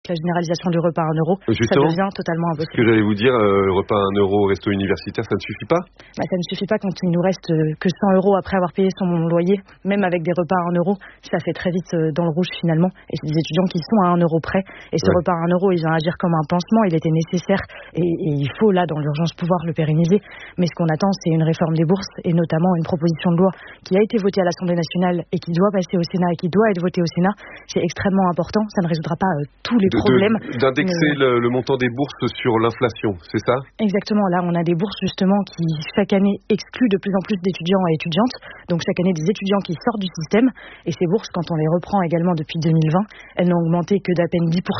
La généralisation du repas à 1 euro, Justement, ça devient totalement impossible. Ce que j'allais vous dire, repas à 1 euro au resto universitaire, ça ne suffit pas ? Ça ne suffit pas quand il nous reste que 100 euros après avoir payé son loyer. Même avec des repas à 1 euro, ça fait très vite dans le rouge finalement. Et c'est des étudiants qui sont à 1 euro près. Et ce repas à 1 euro, il vient agir comme un pansement. Il était nécessaire et il faut là, dans l'urgence, pouvoir le pérenniser. Mais ce qu'on attend, c'est une réforme des bourses et notamment une proposition de loi qui a été votée à l'Assemblée nationale et qui doit passer au Sénat et qui doit être votée au Sénat. C'est extrêmement important. Ça ne résoudra pas tous les problèmes. D'indexer le montant des bourses sur l'inflation, c'est ça ? Exactement. Là, on a des bourses justement qui, chaque année, excluent de plus en plus d'étudiants et étudiantes. Donc, chaque année, des étudiants qui sortent du système. Et ces bourses, quand on les reprend également depuis 2020, elles n'ont augmenté que d'à peine 10%,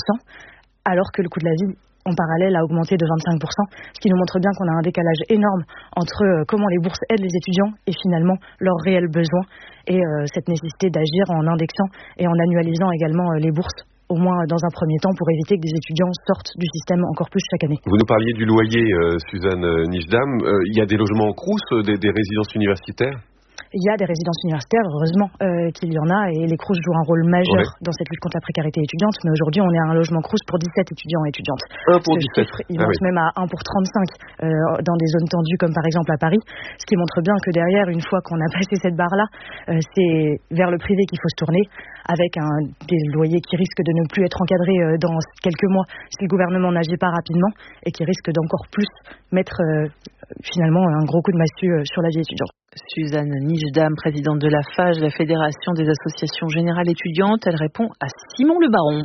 alors que le coût de la vie, en parallèle, a augmenté de 25%, ce qui nous montre bien qu'on a un décalage énorme entre comment les bourses aident les étudiants et finalement leurs réels besoins et cette nécessité d'agir en indexant et en annualisant également les bourses, au moins dans un premier temps, pour éviter que des étudiants sortent du système encore plus chaque année. Vous nous parliez du loyer, Suzanne Nijdam. Il y a des logements en crous, des résidences universitaires ? Il y a des résidences universitaires, heureusement qu'il y en a, et les Crous jouent un rôle majeur dans cette lutte contre la précarité étudiante. Mais aujourd'hui, on est à un logement Crous pour 17 étudiants et étudiantes. 1 pour 17. Il monte même à 1 pour 35 dans des zones tendues comme par exemple à Paris. Ce qui montre bien que derrière, une fois qu'on a passé cette barre-là, c'est vers le privé qu'il faut se tourner, avec des loyers qui risquent de ne plus être encadrés dans quelques mois si le gouvernement n'agit pas rapidement, et qui risquent d'encore plus mettre finalement un gros coup de massue sur la vie étudiante. Suzanne Nijdam, présidente de la FAGE, la Fédération des associations générales étudiantes, elle répond à Simon Le Baron.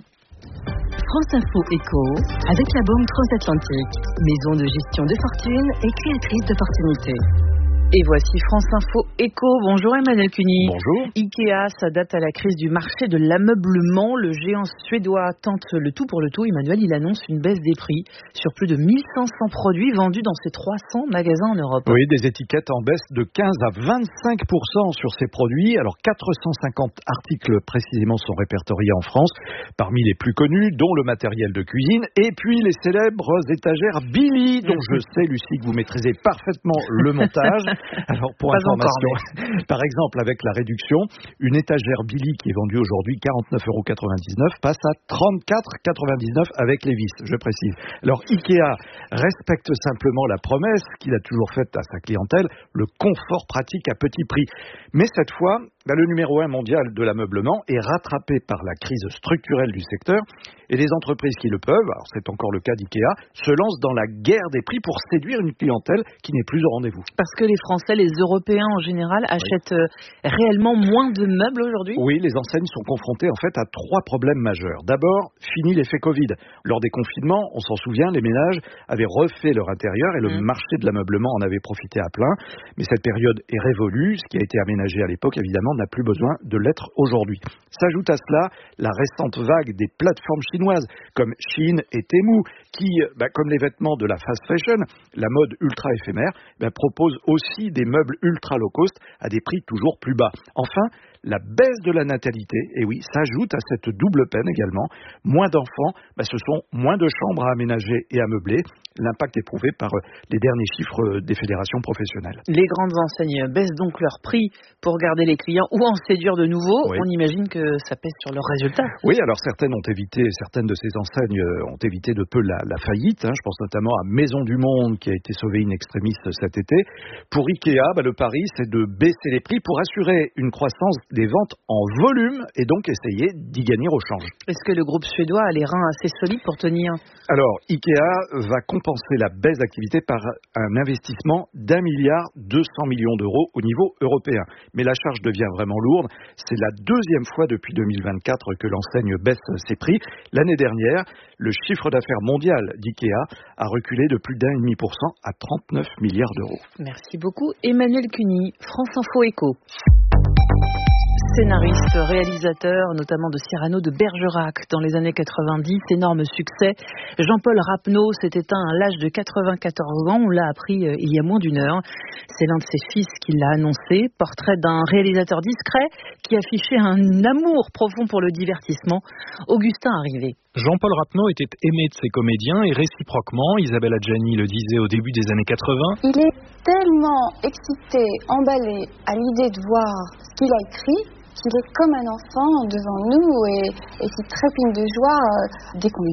France Info Éco, avec la Banque Transatlantique, maison de gestion de fortune et créatrice d'opportunités. Et voici France Info Éco. Bonjour Emmanuel Cuny. Bonjour. Ikea s'adapte à la crise du marché de l'ameublement. Le géant suédois tente le tout pour le tout. Emmanuel, il annonce une baisse des prix sur plus de 1500 produits vendus dans ses 300 magasins en Europe. Oui, des étiquettes en baisse de 15 à 25% sur ces produits. Alors 450 articles précisément sont répertoriés en France, parmi les plus connus, dont le matériel de cuisine, et puis les célèbres étagères Billy, dont je sais, Lucie, que vous maîtrisez parfaitement le montage. Alors pour information, par exemple avec la réduction, une étagère Billy qui est vendue aujourd'hui 49,99 € passe à 34,99 € avec les vis, je précise. Alors Ikea respecte simplement la promesse qu'il a toujours faite à sa clientèle, le confort pratique à petit prix. Mais cette fois, le numéro 1 mondial de l'ameublement est rattrapé par la crise structurelle du secteur, et les entreprises qui le peuvent, alors c'est encore le cas d'Ikea, se lancent dans la guerre des prix pour séduire une clientèle qui n'est plus au rendez-vous. Parce que les Français, les Européens en général, achètent réellement moins de meubles aujourd'hui ? Oui, les enseignes sont confrontées en fait à 3 problèmes majeurs. D'abord, fini l'effet Covid. Lors des confinements, on s'en souvient, les ménages avaient refait leur intérieur et le marché de l'ameublement en avait profité à plein. Mais cette période est révolue. Ce qui a été aménagé à l'époque, évidemment, n'a plus besoin de l'être aujourd'hui. S'ajoute à cela la récente vague des plateformes chinoises comme Shein et Temu qui, comme les vêtements de la fast fashion, la mode ultra éphémère, proposent aussi des meubles ultra low cost à des prix toujours plus bas. Enfin, la baisse de la natalité, et oui, s'ajoute à cette double peine également. Moins d'enfants, ce sont moins de chambres à aménager et à meubler. L'impact est prouvé par les derniers chiffres des fédérations professionnelles. Les grandes enseignes baissent donc leur prix pour garder les clients ou en séduire de nouveau. Oui. On imagine que ça pèse sur leurs résultats. Oui, alors certaines de ces enseignes ont évité de peu la faillite. Je pense notamment à Maison du Monde qui a été sauvée in extremis cet été. Pour Ikea, le pari, c'est de baisser les prix pour assurer une croissance des ventes en volume et donc essayer d'y gagner au change. Est-ce que le groupe suédois a les reins assez solides pour tenir ? Alors, Ikea va compenser la baisse d'activité par un investissement d'1,2 milliard d'euros au niveau européen. Mais la charge devient vraiment lourde. C'est la deuxième fois depuis 2024 que l'enseigne baisse ses prix. L'année dernière, le chiffre d'affaires mondial d'Ikea a reculé de plus d'1,5% à 39 milliards d'euros. Merci beaucoup. Emmanuel Cuny, France Info Éco. Scénariste, réalisateur, notamment de Cyrano de Bergerac dans les années 90, énorme succès. Jean-Paul Rapneau s'est éteint à l'âge de 94 ans, on l'a appris il y a moins d'une heure. C'est l'un de ses fils qui l'a annoncé, portrait d'un réalisateur discret qui affichait un amour profond pour le divertissement. Augustin Arrivé. Jean-Paul Rapneau était aimé de ses comédiens et réciproquement, Isabelle Adjani le disait au début des années 80. Il est tellement excité, emballé à l'idée de voir ce qu'il a écrit, qu'il est comme un enfant devant nous et qui trépigne de joie dès qu'on lui